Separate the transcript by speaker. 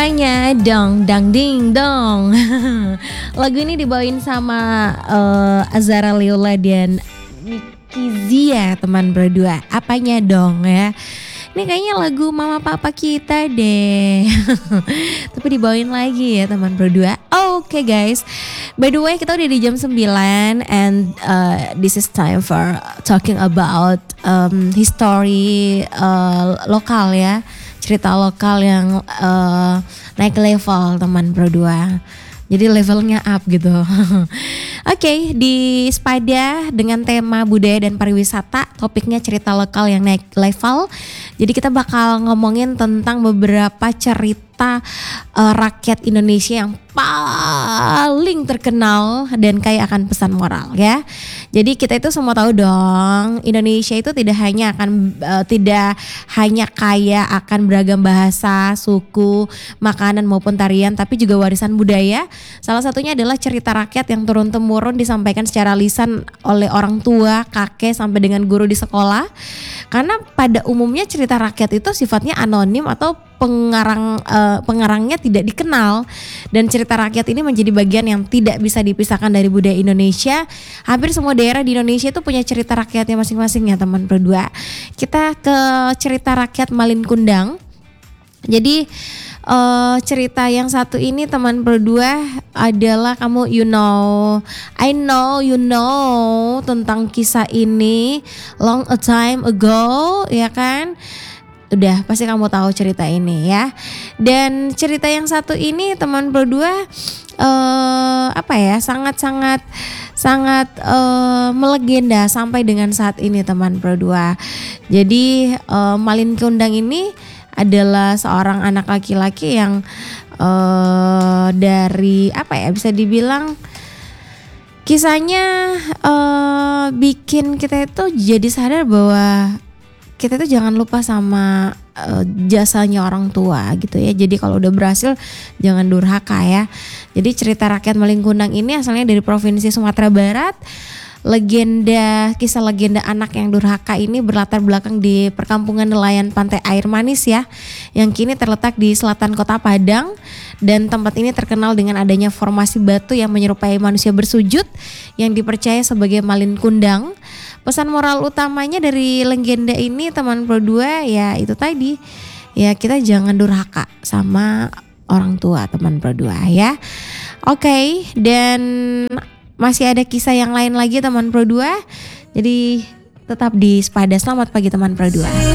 Speaker 1: Apanya dong, dang ding dong. Lagu ini dibawain sama Azara Leola dan Nicky Zia, teman berdua. Apanya dong ya. Ini kayaknya lagu mama papa kita deh. Tapi dibawain lagi ya teman berdua. Oke guys. By the way kita udah di jam 9 and this is time for talking about history lokal ya. Cerita lokal yang naik level teman berdua. Jadi levelnya up gitu. Oke, di Spada dengan tema budaya dan pariwisata, topiknya cerita lokal yang naik level. Jadi kita bakal ngomongin tentang beberapa cerita rakyat Indonesia yang paling terkenal dan kaya akan pesan moral ya. Jadi kita itu semua tahu dong, Indonesia itu tidak hanya kaya akan beragam bahasa, suku, makanan maupun tarian, tapi juga warisan budaya. Salah satunya adalah cerita rakyat yang turun-temurun disampaikan secara lisan oleh orang tua, kakek sampai dengan guru di sekolah. Karena pada umumnya cerita rakyat itu sifatnya anonim atau pengarangnya tidak dikenal, dan cerita rakyat ini menjadi bagian yang tidak bisa dipisahkan dari budaya Indonesia. Hampir semua daerah di Indonesia itu punya cerita rakyatnya masing-masing ya teman berdua. Kita ke cerita rakyat Malin Kundang. Jadi cerita yang satu ini teman berdua adalah I know you know tentang kisah ini long a time ago ya kan. Udah pasti kamu tahu cerita ini ya. Dan cerita yang satu ini teman berdua sangat melegenda sampai dengan saat ini teman berdua. Jadi Malin Kundang ini adalah seorang anak laki-laki yang dari bisa dibilang kisahnya bikin kita itu jadi sadar bahwa kita tuh jangan lupa sama jasanya orang tua gitu ya. Jadi kalau udah berhasil jangan durhaka ya. Jadi cerita rakyat Malin Kundang ini asalnya dari Provinsi Sumatera Barat. Kisah legenda anak yang durhaka ini berlatar belakang di perkampungan nelayan Pantai Air Manis ya, yang kini terletak di selatan Kota Padang. Dan tempat ini terkenal dengan adanya formasi batu yang menyerupai manusia bersujud yang dipercaya sebagai Malin Kundang. Pesan moral utamanya dari legenda ini teman berdua ya itu tadi, ya kita jangan durhaka sama orang tua teman berdua ya. Oke, dan masih ada kisah yang lain lagi teman berdua. Jadi tetap di Spada. Selamat pagi teman berdua.